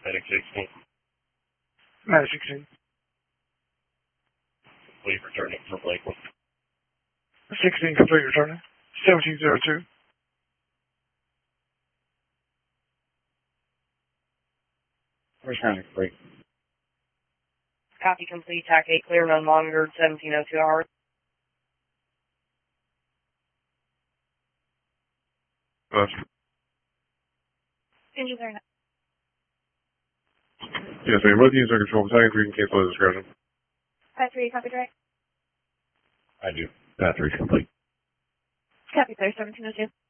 Medic 16. Medic 16. Leave returning from Lakeland. 16 complete returning. 1702. Returning free. Copy complete. TAC 8 clear, run monitored, 1702 hours. Engine 39. Yes, ma'am. Both units are control. Second, we can cancel the discretion. Path 3, copy direct. I do. Path 3 complete. Copy, sir, 1702.